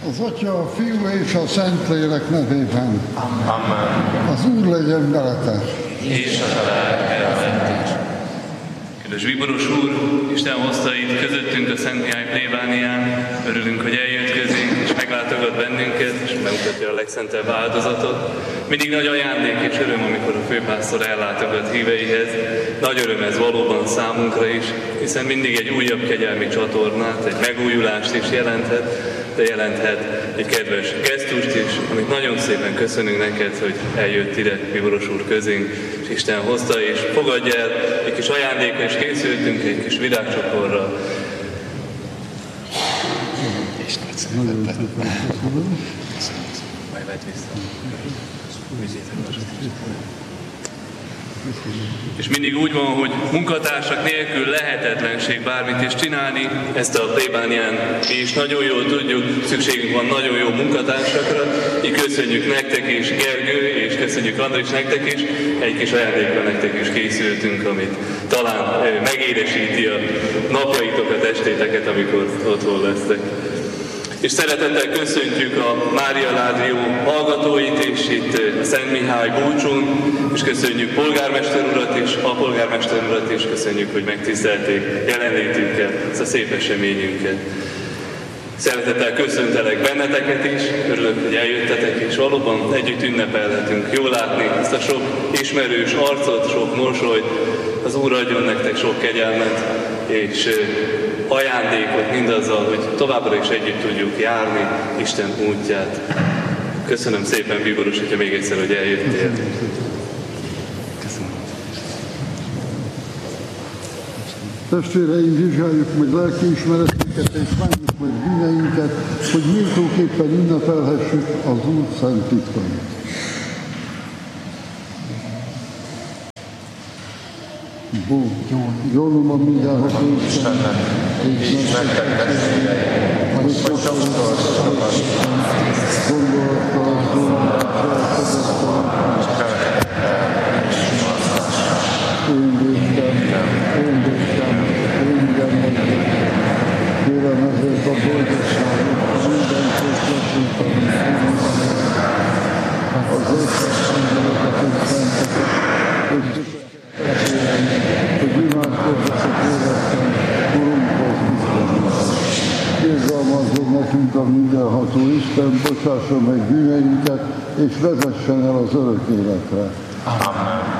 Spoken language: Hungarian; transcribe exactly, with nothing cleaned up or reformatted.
Az Atya, a Fiú és a Szentlélek nevében. Amen. Az Úr legyen veletek. És a lelkedet is. Kedves Bíboros úr, Isten hozta itt közöttünk a Szent Mihály plébánián. Örülünk, hogy eljött közénk, és meglátogat bennünket, és bemutatja a legszentebb áldozatot. Mindig nagy ajándék és öröm, amikor a főpásztor ellátogat híveihez. Nagy öröm ez valóban számunkra is, hiszen mindig egy újabb kegyelmi csatornát, egy megújulást is jelenthet, de jelenthet egy kedves gesztust is, amit nagyon szépen köszönünk neked, hogy eljött ide Bíboros úr közénk, és Isten hozta, és fogadja el egy kis ajándéka, és készültünk egy kis virágcsokorra. Nagyon szépen köszönöm. Majd vedd vissza. És mindig úgy van, hogy munkatársak nélkül lehetetlenség bármit is csinálni. Ezt a plébánián mi is nagyon jól tudjuk, szükségünk van nagyon jó munkatársakra. Így köszönjük nektek is, Gergő, és köszönjük Andris nektek is. Egy kis ajándékra nektek is készültünk, amit talán megédesíti a napjaitokat, estéteket, amikor otthon lesztek. És szeretettel köszöntjük a Mária Ládrió hallgatóit, és itt a Szent Mihály búcsún, és köszönjük polgármester urat és a polgármester urat is, köszönjük, hogy megtisztelték jelenlétükkel ezt a szép eseményünket. Szeretettel köszöntelek benneteket is, örülök, hogy eljöttetek, és valóban együtt ünnepelhetünk. Jól látni ezt a sok ismerős arcot, sok mosolyt, az Úr adjon nektek sok kegyelmet, és ajándékot mindazzal, hogy továbbra is együtt tudjuk járni Isten útját. Köszönöm szépen, Bíboros, hogyha még egyszer, hogy eljöttél. Köszönöm. Testvéreim, vizsgáljuk meg lelkiismeretünket és bánjuk meg bűneinket, hogy méltóképpen ünnepelhessük az Úr szent titkait. Bó, gyónom a mindenható Istennek, és nektek testvéreim, hogy sokszor sokat gondolattal, gondolattal, cselekedettel és hivatással. Én védtem, én védtem, én gyermekem. Kérem ezért a boldogságot, minden közösség, amit az összes angyalokat és szenteket, és hogy imádkozzatok életben, Urunkhoz bizonyítani. Irgalmazzon nekünk a mindenható Isten, bocsásson meg bűneinket, és vezessen el az örök életre. Amen.